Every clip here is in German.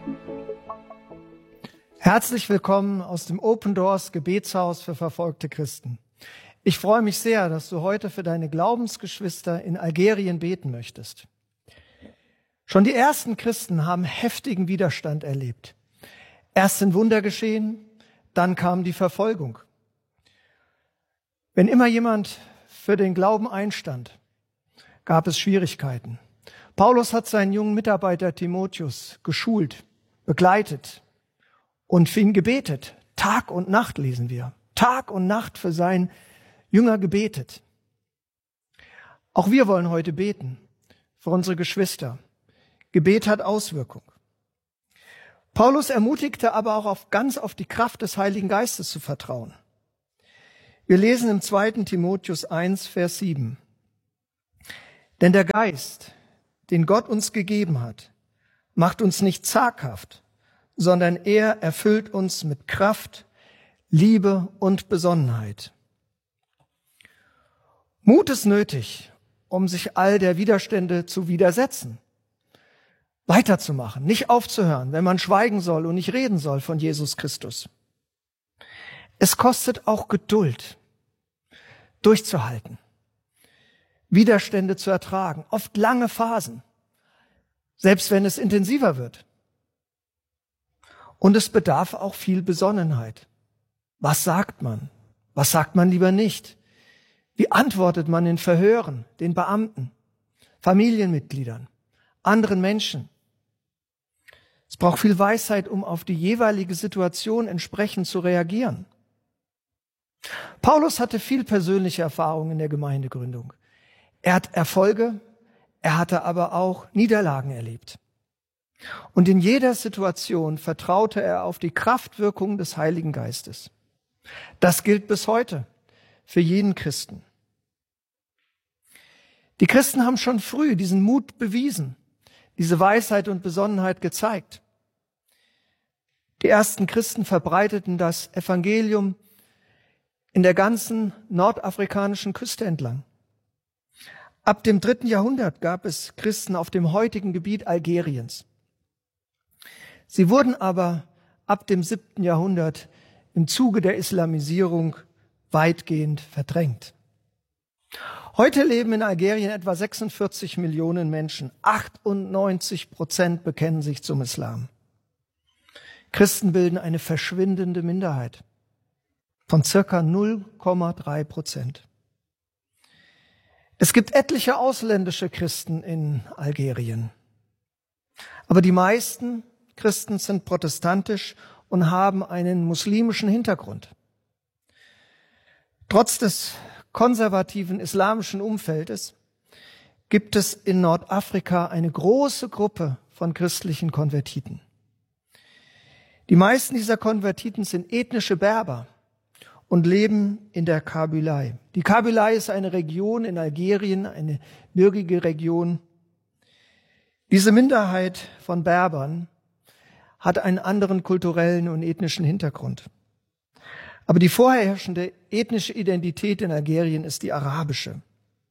Herzlich willkommen aus dem Open Doors Gebetshaus für verfolgte Christen. Ich freue mich sehr, dass du heute für deine Glaubensgeschwister in Algerien beten möchtest. Schon die ersten Christen haben heftigen Widerstand erlebt. Erst sind Wunder geschehen, dann kam die Verfolgung. Wenn immer jemand für den Glauben einstand, gab es Schwierigkeiten. Paulus hat seinen jungen Mitarbeiter Timotheus geschult, begleitet und für ihn gebetet. Tag und Nacht lesen wir. Tag und Nacht für seinen Jünger gebetet. Auch wir wollen heute beten für unsere Geschwister. Gebet hat Auswirkung. Paulus ermutigte aber auch ganz auf die Kraft des Heiligen Geistes zu vertrauen. Wir lesen im 2. Timotheus 1, Vers 7. Denn der Geist, den Gott uns gegeben hat, macht uns nicht zaghaft, sondern er erfüllt uns mit Kraft, Liebe und Besonnenheit. Mut ist nötig, um sich all der Widerstände zu widersetzen, weiterzumachen, nicht aufzuhören, wenn man schweigen soll und nicht reden soll von Jesus Christus. Es kostet auch Geduld, durchzuhalten, Widerstände zu ertragen, oft lange Phasen, selbst wenn es intensiver wird. Und es bedarf auch viel Besonnenheit. Was sagt man? Was sagt man lieber nicht? Wie antwortet man in Verhören, den Beamten, Familienmitgliedern, anderen Menschen? Es braucht viel Weisheit, um auf die jeweilige Situation entsprechend zu reagieren. Paulus hatte viel persönliche Erfahrung in der Gemeindegründung. Er hat Erfolge, er hatte aber auch Niederlagen erlebt. Und in jeder Situation vertraute er auf die Kraftwirkung des Heiligen Geistes. Das gilt bis heute für jeden Christen. Die Christen haben schon früh diesen Mut bewiesen, diese Weisheit und Besonnenheit gezeigt. Die ersten Christen verbreiteten das Evangelium in der ganzen nordafrikanischen Küste entlang. Ab dem 3. Jahrhundert gab es Christen auf dem heutigen Gebiet Algeriens. Sie wurden aber ab dem 7. Jahrhundert im Zuge der Islamisierung weitgehend verdrängt. Heute leben in Algerien etwa 46 Millionen Menschen. 98% bekennen sich zum Islam. Christen bilden eine verschwindende Minderheit von circa 0,3%. Es gibt etliche ausländische Christen in Algerien. Aber die meisten Christen sind protestantisch und haben einen muslimischen Hintergrund. Trotz des konservativen islamischen Umfeldes gibt es in Nordafrika eine große Gruppe von christlichen Konvertiten. Die meisten dieser Konvertiten sind ethnische Berber und leben in der Kabylei. Die Kabylei ist eine Region in Algerien, eine gebirgige Region. Diese Minderheit von Berbern hat einen anderen kulturellen und ethnischen Hintergrund. Aber die vorherrschende ethnische Identität in Algerien ist die arabische.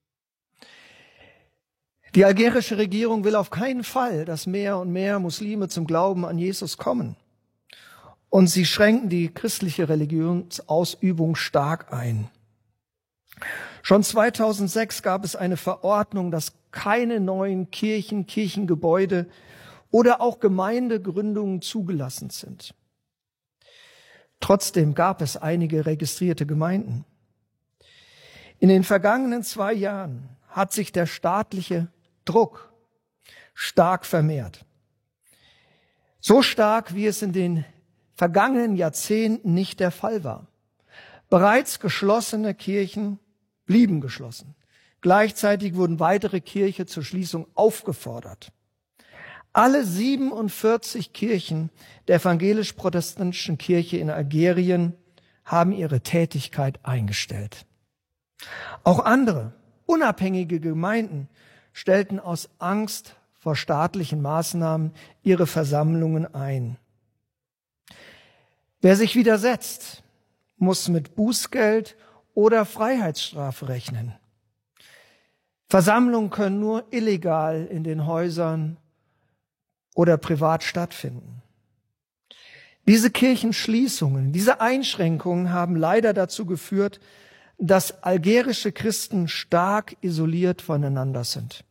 Die algerische Regierung will auf keinen Fall, dass mehr und mehr Muslime zum Glauben an Jesus kommen. Und sie schränken die christliche Religionsausübung stark ein. Schon 2006 gab es eine Verordnung, dass keine neuen Kirchen, Kirchengebäude oder auch Gemeindegründungen zugelassen sind. Trotzdem gab es einige registrierte Gemeinden. In den vergangenen 2 Jahren hat sich der staatliche Druck stark vermehrt. So stark, wie es in den vergangenen Jahrzehnten nicht der Fall war. Bereits geschlossene Kirchen blieben geschlossen. Gleichzeitig wurden weitere Kirchen zur Schließung aufgefordert. Alle 47 Kirchen der evangelisch-protestantischen Kirche in Algerien haben ihre Tätigkeit eingestellt. Auch andere, unabhängige Gemeinden stellten aus Angst vor staatlichen Maßnahmen ihre Versammlungen ein. Wer sich widersetzt, muss mit Bußgeld oder Freiheitsstrafe rechnen. Versammlungen können nur illegal in den Häusern oder privat stattfinden. Diese Kirchenschließungen, diese Einschränkungen haben leider dazu geführt, dass algerische Christen stark isoliert voneinander sind.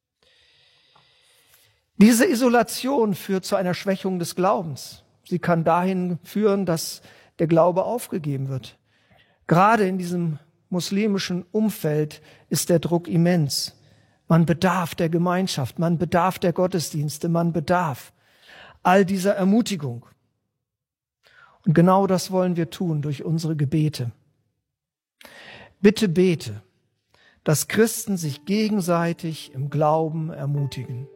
Diese Isolation führt zu einer Schwächung des Glaubens. Sie kann dahin führen, dass der Glaube aufgegeben wird. Gerade in diesem muslimischen Umfeld ist der Druck immens. Man bedarf der Gemeinschaft, man bedarf der Gottesdienste, man bedarf all dieser Ermutigung. Und genau das wollen wir tun durch unsere Gebete. Bitte bete, dass Christen sich gegenseitig im Glauben ermutigen.